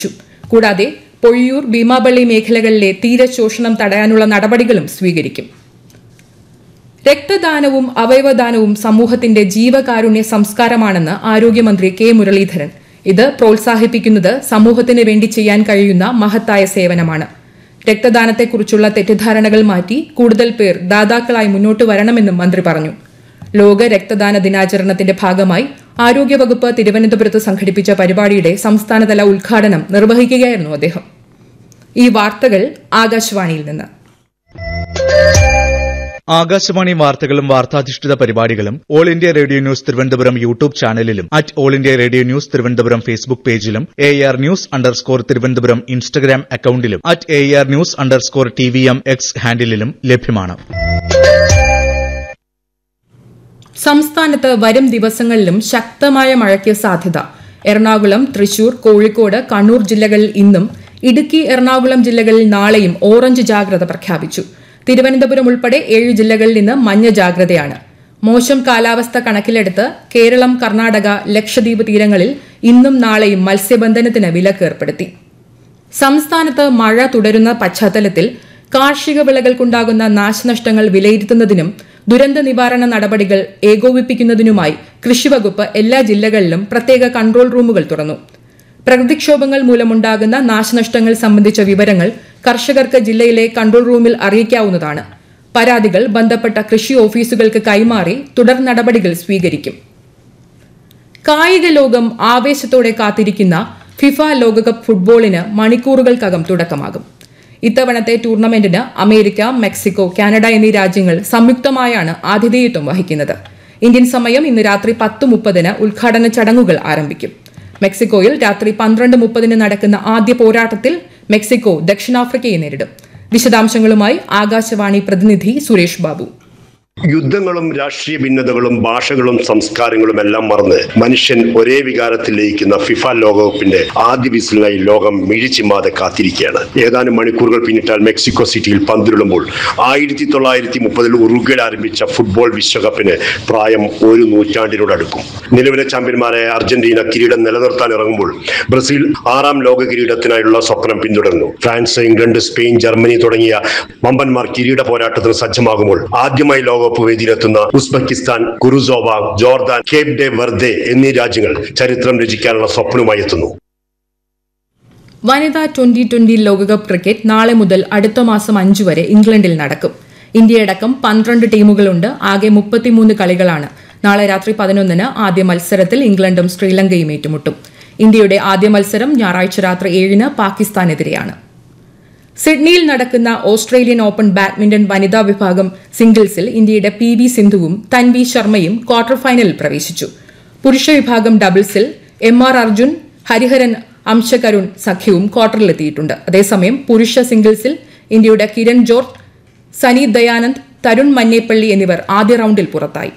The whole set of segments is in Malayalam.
കൂടാതെ പൊഴിയൂർ ഭീമാപള്ളി മേഖലകളിലെ തീരശോഷണം തടയാനുള്ള നടപടികളും സ്വീകരിക്കും. രക്തദാനവും അവയവദാനവും സമൂഹത്തിന്റെ ജീവകാരുണ്യ സംസ്കാരമാണെന്ന് ആരോഗ്യമന്ത്രി കെ മുരളീധരൻ. ഇത് പ്രോത്സാഹിപ്പിക്കുന്നത് സമൂഹത്തിന് വേണ്ടി ചെയ്യാൻ കഴിയുന്ന മഹത്തായ സേവനമാണ്. രക്തദാനത്തെക്കുറിച്ചുള്ള തെറ്റിദ്ധാരണകൾ മാറ്റി കൂടുതൽ പേർ ദാതാക്കളായി മുന്നോട്ട് വരണമെന്നും മന്ത്രി പറഞ്ഞു. ലോക രക്തദാന ദിനാചരണത്തിന്റെ ഭാഗമായി ആരോഗ്യവകുപ്പ് തിരുവനന്തപുരത്ത് സംഘടിപ്പിച്ച പരിപാടിയുടെ സംസ്ഥാനതല ഉദ്ഘാടനം നിർവഹിക്കുകയായിരുന്നു അദ്ദേഹം. ഈ വാർത്തകൾ ആകാശവാണിയിൽ നിന്ന്. ആകാശവാണി വാർത്തകളും വാർത്താധിഷ്ഠിത പരിപാടികളും all India radio news Thiruvananthapuram YouTube ചാനലിലും all India radio news Thiruvananthapuram Facebook പേജിലും AR News_ തിരുവനന്തപുരം ഇൻസ്റ്റഗ്രാം അക്കൌണ്ടിലും AR News_TVM X ഹാൻഡിലും ലഭ്യമാണ്. സംസ്ഥാനത്ത് വരും ദിവസങ്ങളിലും ശക്തമായ മഴയ്ക്ക് സാധ്യത. എറണാകുളം, തൃശൂർ, കോഴിക്കോട്, കണ്ണൂർ ജില്ലകളിൽ ഇന്നും, ഇടുക്കി, എറണാകുളം ജില്ലകളിൽ നാളെയും ഓറഞ്ച് ജാഗ്രത പ്രഖ്യാപിച്ചു. തിരുവനന്തപുരം ഉൾപ്പെടെ 7 ജില്ലകളിൽ ഇന്ന് മഞ്ഞ ജാഗ്രതയാണ്. മോശം കാലാവസ്ഥ കണക്കിലെടുത്ത് കേരളം, കർണാടക, ലക്ഷദ്വീപ് തീരങ്ങളിൽ ഇന്നും നാളെയും മത്സ്യബന്ധനത്തിന് വിലക്ക് ഏർപ്പെടുത്തി. സംസ്ഥാനത്ത് മഴ തുടരുന്ന പശ്ചാത്തലത്തിൽ കാർഷിക വിളകൾക്കുണ്ടാകുന്ന നാശനഷ്ടങ്ങൾ വിലയിരുത്തുന്നതിനും ദുരന്ത നിവാരണ നടപടികൾ ഏകോപിപ്പിക്കുന്നതിനുമായി കൃഷിവകുപ്പ് എല്ലാ ജില്ലകളിലും പ്രത്യേക കൺട്രോൾ റൂമുകൾ തുറന്നു. പ്രകൃതിക്ഷോഭങ്ങൾ മൂലമുണ്ടാകുന്ന നാശനഷ്ടങ്ങൾ സംബന്ധിച്ച വിവരങ്ങൾ കർഷകർക്ക് ജില്ലയിലെ കൺട്രോൾ റൂമിൽ അറിയിക്കാവുന്നതാണ്. പരാതികൾ ബന്ധപ്പെട്ട കൃഷി ഓഫീസുകൾക്ക് കൈമാറി തുടർ നടപടികൾ സ്വീകരിക്കും. കായിക ലോകം ആവേശത്തോടെ കാത്തിരിക്കുന്ന ഫിഫ ലോകകപ്പ് ഫുട്ബോളിന് മണിക്കൂറുകൾക്കകം തുടക്കമാകും. ഇത്തവണത്തെ ടൂർണമെന്റിന് അമേരിക്ക, മെക്സിക്കോ, കാനഡ എന്നീ രാജ്യങ്ങൾ സംയുക്തമായാണ് ആതിഥേയത്വം വഹിക്കുന്നത്. ഇന്ത്യൻ സമയം ഇന്ന് രാത്രി 10:30 ഉദ്ഘാടന ചടങ്ങുകൾ ആരംഭിക്കും. മെക്സിക്കോയിൽ രാത്രി 12:30 നടക്കുന്ന ആദ്യ പോരാട്ടത്തിൽ മെക്സിക്കോ ദക്ഷിണാഫ്രിക്കയെ നേരിടും. വിശദാംശങ്ങളുമായി ആകാശവാണി പ്രതിനിധി സുരേഷ് ബാബു. യുദ്ധങ്ങളും രാഷ്ട്രീയ ഭിന്നതകളും ഭാഷകളും സംസ്കാരങ്ങളും എല്ലാം മറന്ന് മനുഷ്യൻ ഒരേ വികാരത്തിൽ ലയിക്കുന്ന ഫിഫ ലോകകപ്പിന്റെ ആദ്യ വിസിലിനായി ലോകം മിഴിച്ചിമ്മാതെ കാത്തിരിക്കുകയാണ്. ഏതാനും മണിക്കൂറുകൾ പിന്നിട്ടാൽ മെക്സിക്കോ സിറ്റിയിൽ പന്തിരുളുമ്പോൾ 1930 ഉറുഗ്വേയിൽ ആരംഭിച്ച ഫുട്ബോൾ വിശ്വകപ്പിന് പ്രായം 1 നൂറ്റാണ്ടിനോടടുക്കും. നിലവിലെ ചാമ്പ്യന്മാരായ അർജന്റീന കിരീടം നിലനിർത്താൻ ഇറങ്ങുമ്പോൾ ബ്രസീൽ 6ാം ലോക കിരീടത്തിനായുള്ള സ്വപ്നം പിന്തുടരുന്നു. ഫ്രാൻസ്, ഇംഗ്ലണ്ട്, സ്പെയിൻ, ജർമ്മനി തുടങ്ങിയ വമ്പന്മാർ കിരീട പോരാട്ടത്തിന് സജ്ജമാകുമ്പോൾ ആദ്യമായി ലോകകപ്പ് വേദിയിലെത്തുന്ന ഉസ്ബെക്കിസ്ഥാൻ, കുറുസോവ, ജോർദാൻ, കേപ്പ് ഡെ വെർദെ എന്നീ രാജ്യങ്ങൾ ചരിത്രം രചിക്കാനുള്ള സ്വപ്നവുമായി എത്തുന്നു. വനിതാ 2020 ലോകകപ്പ് ക്രിക്കറ്റ് നാളെ മുതൽ അടുത്ത മാസം 5 വരെ ഇംഗ്ലണ്ടിൽ നടക്കും. ഇന്ത്യയടക്കം 12 ടീമുകളുണ്ട്. ആകെ 33 കളികളാണ്. നാളെ രാത്രി 11 ആദ്യ മത്സരത്തിൽ ഇംഗ്ലണ്ടും ശ്രീലങ്കയും ഏറ്റുമുട്ടും. ഇന്ത്യയുടെ ആദ്യ മത്സരം ഞായറാഴ്ച രാത്രി 7 പാകിസ്ഥാനെതിരെയാണ്. സിഡ്നിയിൽ നടക്കുന്ന ഓസ്ട്രേലിയൻ ഓപ്പൺ ബാഡ്മിന്റൺ വനിതാ വിഭാഗം സിംഗിൾസിൽ ഇന്ത്യയുടെ PV സിന്ധുവും തൻവി ശർമ്മയും ക്വാർട്ടർ ഫൈനലിൽ പ്രവേശിച്ചു. പുരുഷ വിഭാഗം ഡബിൾസിൽ MR അർജുൻ, ഹരിഹരൻ അംശകരുൺ സഖ്യവും ക്വാർട്ടറിലെത്തിയിട്ടുണ്ട്. അതേസമയം പുരുഷ സിംഗിൾസിൽ ഇന്ത്യയുടെ കിരൺ ജോർജ്, സനി ദയാനന്ദ്, തരുൺ മന്നേപ്പള്ളി എന്നിവർ ആദ്യ റൌണ്ടിൽ പുറത്തായി.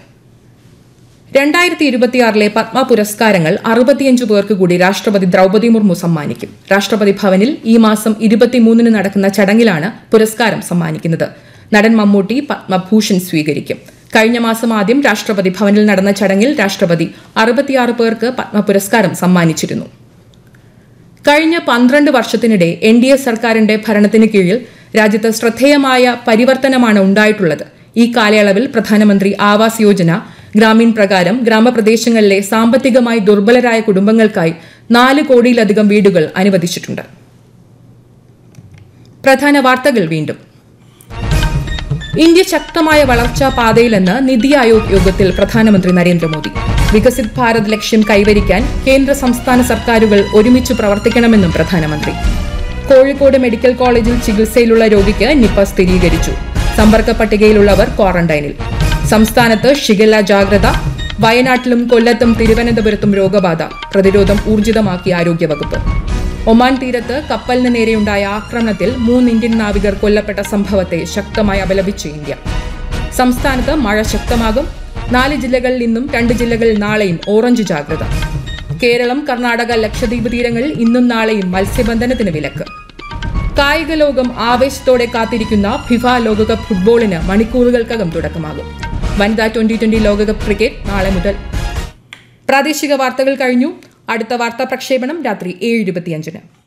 2026 പത്മ പുരസ്കാരങ്ങൾ 65 പേർക്ക് കൂടി രാഷ്ട്രപതി ദ്രൌപദി മുർമു സമ്മാനിക്കും. രാഷ്ട്രപതി ഭവനിൽ ഈ മാസം 23 നടക്കുന്ന ചടങ്ങിലാണ് പുരസ്കാരം സമ്മാനിക്കുന്നത്. നടൻ മമ്മൂട്ടി പത്മഭൂഷൺ സ്വീകരിക്കും. കഴിഞ്ഞ മാസം ആദ്യം രാഷ്ട്രപതി ഭവനിൽ നടന്ന ചടങ്ങിൽ രാഷ്ട്രപതി 66 പേർക്ക് പത്മ പുരസ്കാരം സമ്മാനിച്ചിരുന്നു. കഴിഞ്ഞ 12 വർഷത്തിനിടെ NDA സർക്കാരിന്റെ ഭരണത്തിന് കീഴിൽ രാജ്യത്ത് ശ്രദ്ധേയമായ പരിവർത്തനമാണ് ഉണ്ടായിട്ടുള്ളത്. ഈ കാലയളവിൽ പ്രധാനമന്ത്രി ആവാസ് യോജന, ഗ്രാമീൺ പ്രകാരം ഗ്രാമപ്രദേശങ്ങളിലെ സാമ്പത്തികമായി ദുർബലരായ കുടുംബങ്ങൾക്കായി 4 കോടിയിലധികം വീടുകൾ അനുവദിച്ചിട്ടുണ്ട്. പ്രധാന വാർത്തകൾ വീണ്ടും. ഇന്ത്യ ശക്തമായ വളർച്ചാ പാതയിലെന്ന് നിതി ആയോഗ് യോഗത്തിൽ പ്രധാനമന്ത്രി നരേന്ദ്രമോദി. വികസിത് ഭാരത് ലക്ഷ്യം കൈവരിക്കാൻ കേന്ദ്ര സംസ്ഥാന സർക്കാരുകൾ ഒരുമിച്ച് പ്രവർത്തിക്കണമെന്നും പ്രധാനമന്ത്രി. കോഴിക്കോട് മെഡിക്കൽ കോളേജിൽ ചികിത്സയിലുള്ള രോഗിക്ക് നിപ സ്ഥിരീകരിച്ചു. സമ്പർക്ക പട്ടികയിലുള്ളവർ ക്വാറന്റൈനിൽ. സംസ്ഥാനത്ത് ഷിഗല്ല ജാഗ്രത. വയനാട്ടിലും കൊല്ലത്തും തിരുവനന്തപുരത്തും രോഗബാധ. പ്രതിരോധം ഊർജിതമാക്കി ആരോഗ്യവകുപ്പ്. ഒമാൻ തീരത്ത് കപ്പലിന് നേരെയുണ്ടായ ആക്രമണത്തിൽ 3 ഇന്ത്യൻ നാവികർ കൊല്ലപ്പെട്ട സംഭവത്തെ ശക്തമായി അപലപിച്ച് ഇന്ത്യ. സംസ്ഥാനത്ത് മഴ ശക്തമാകും. 4 ജില്ലകളിൽ ഇന്നും 2 ജില്ലകളിൽ നാളെയും ഓറഞ്ച് ജാഗ്രത. കേരളം, കർണാടക, ലക്ഷദ്വീപ് തീരങ്ങളിൽ ഇന്നും നാളെയും മത്സ്യബന്ധനത്തിന് വിലക്ക്. കായിക ലോകം ആവേശത്തോടെ കാത്തിരിക്കുന്ന ഫിഫ ലോകകപ്പ് ഫുട്ബോളിന് മണിക്കൂറുകൾക്കകം തുടക്കമാകും. വനിതാ 2020 ലോകകപ്പ് ക്രിക്കറ്റ് നാളെ മുതൽ. പ്രാദേശിക വാർത്തകൾ കഴിഞ്ഞു. അടുത്ത വാർത്താ പ്രക്ഷേപണം രാത്രി 7:25.